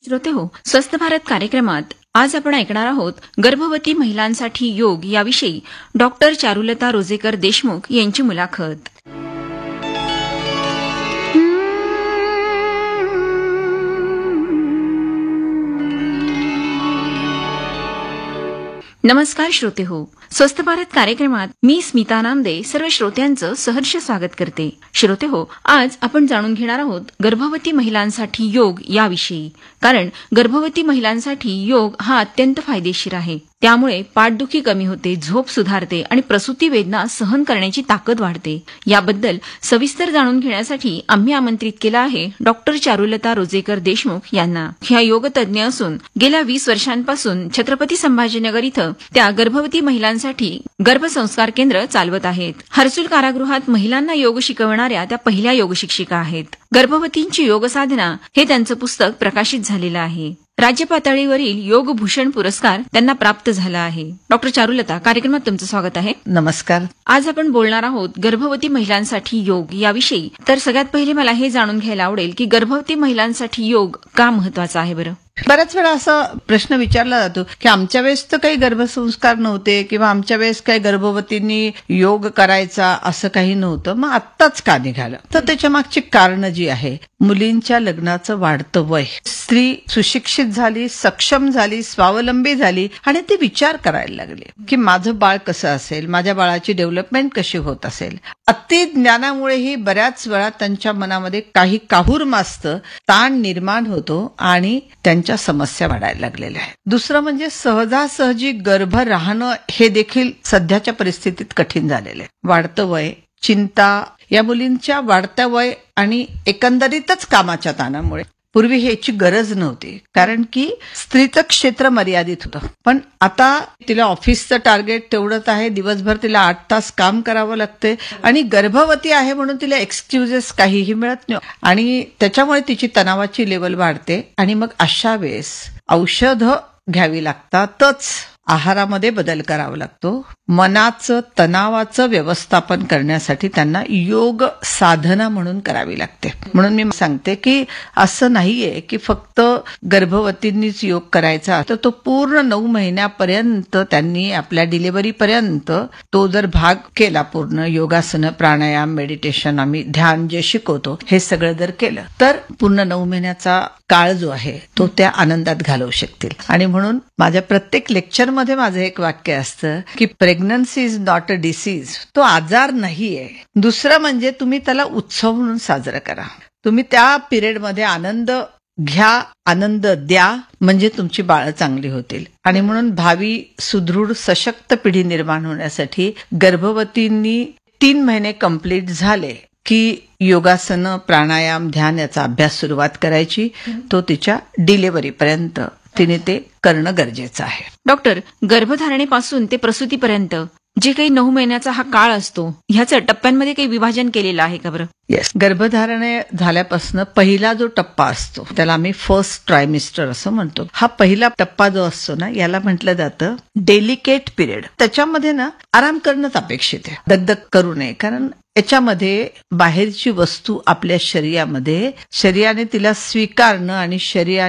श्रोते हो, स्वस्थ भारत कार्यक्रमात आज आपण ऐकणार आहोत गर्भवती महिलांसाठी योग याविषयी डॉक्टर चारुलता रोजेकर देशमुख यांची मुलाखत. नमस्कार श्रोते हो, स्वस्थ भारत कार्यक्रमात मी स्मिता नामदे सर्व श्रोत्यांचं सहर्ष स्वागत करते. श्रोते हो, आज आपण जाणून घेणार आहोत गर्भवती महिलांसाठी योग याविषयी. कारण गर्भवती महिलांसाठी योग हा अत्यंत फायदेशीर आहे. त्यामुळे पाठदुखी कमी होते, झोप सुधारते आणि प्रसूती वेदना सहन करण्याची ताकद वाढते. याबद्दल सविस्तर जाणून घेण्यासाठी आम्ही आमंत्रित केलं आहे डॉक्टर चारुलता रोजेकर देशमुख यांना. ह्या योग तज्ज्ञ असून गेल्या 20 वर्षांपासून छत्रपती संभाजीनगर इथं त्या गर्भवती महिलांसाठी गर्भसंस्कार केंद्र चालवत आहेत. हर्सुल कारागृहात महिलांना योग शिकवणाऱ्या त्या पहिल्या योग शिक्षिका आहेत. गर्भवतींची योग साधना हे त्यांचं पुस्तक प्रकाशित झालेलं आहे. राज्य पातळीवरील योग भूषण पुरस्कार त्यांना प्राप्त झाला आहे. डॉक्टर चारुलता, कार्यक्रमात तुमचं स्वागत आहे. नमस्कार. आज आपण बोलणार आहोत गर्भवती महिलांसाठी योग याविषयी. तर सगळ्यात पहिले मला हे जाणून घ्यायला आवडेल की गर्भवती महिलांसाठी योग का महत्वाचा आहे बरं? बऱ्याच वेळा असा प्रश्न विचारला जातो की आमच्या वेळेस तर काही गर्भसंस्कार नव्हते किंवा आमच्या वेळेस काही गर्भवतींनी योग करायचा असं काही नव्हतं, मग आत्ताच का निघालं? तर त्याच्या मागची कारणं जी आहे, मुलींच्या लग्नाचं वाढतं वय, स्त्री सुशिक्षित झाली, सक्षम झाली, स्वावलंबी झाली आणि ते विचार करायला लागले की माझं बाळ कसं असेल, माझ्या बाळाची डेव्हलपमेंट कशी होत असेल. अति ज्ञानामुळेही बऱ्याच वेळा त्यांच्या मनामध्ये काही काहूर मास्त ताण निर्माण होतो आणि त्यांच्या समस्या वाढायला लागलेल्या आहेत. दुसरं म्हणजे सहजासहजी गर्भ राहणं हे देखील सध्याच्या परिस्थितीत कठीण झालेलं आहे. वाढतं वय, चिंता, या मुलींच्या वाढत्या वय आणि एकंदरीतच कामाच्या ताणामुळे पूर्वी ह्याची गरज नव्हती, कारण की स्त्रीचं क्षेत्र मर्यादित होतं. पण आता तिला ऑफिसचं टार्गेट तेवढंच आहे, दिवसभर तिला 8 तास काम करावं लागते आणि गर्भवती आहे म्हणून तिला एक्सक्युजेस काहीही मिळत नाही आणि त्याच्यामुळे तिची तणावाची लेवल वाढते आणि मग अशा वेळेस औषधं घ्यावी लागतातच. आहारामध्ये बदल करावा लागतो. मनाचं, तणावाचं व्यवस्थापन करण्यासाठी त्यांना योग साधना म्हणून करावी लागते. म्हणून मी सांगते की असं नाहीये की फक्त गर्भवतींनीच योग करायचा, तर तो पूर्ण 9 महिन्यापर्यंत त्यांनी आपल्या डिलिव्हरीपर्यंत तो जर भाग केला, पूर्ण योगासनं, प्राणायाम, मेडिटेशन, आम्ही ध्यान जे शिकवतो हे सगळं जर केलं तर पूर्ण 9 महिन्याचा काळ जो आहे तो त्या आनंदात घालवू शकतील. आणि म्हणून माझ्या प्रत्येक लेक्चरमध्ये माझं एक वाक्य असतं की pregnancy is not a disease. तो आजार नाहीये. दुसरं म्हणजे तुम्ही त्याला उत्सव म्हणून साजरा करा. तुम्ही त्या पिरियडमध्ये आनंद घ्या, आनंद द्या, म्हणजे तुमची बाळं चांगली होतील. आणि म्हणून भावी सुदृढ सशक्त पिढी निर्माण होण्यासाठी गर्भवतींनी 3 महिने कंप्लीट झाले की योगासनं, प्राणायाम, ध्यान याचा अभ्यास सुरुवात करायची. तो तिच्या डिलिव्हरीपर्यंत तिने ते करणं गरजेचं आहे. डॉक्टर, गर्भधारणेपासून ते प्रसूतीपर्यंत जे काही 9 महिन्याचा हा काळ असतो, ह्याचं टप्प्यांमध्ये काही विभाजन केलेलं आहे का बरं? येस. गर्भधारणे झाल्यापासून पहिला जो टप्पा असतो त्याला आम्ही फर्स्ट ट्रायमिस्टर असं म्हणतो. हा पहिला टप्पा जो असतो ना, याला म्हटलं जातं डेलिकेट पिरियड. त्याच्यामध्ये ना आराम करणंच अपेक्षित आहे, दगदग करू नये. कारण याच्यामध्ये बाहेरची वस्तू आपल्या शरीराने तिला स्वीकारणं आणि शरीराने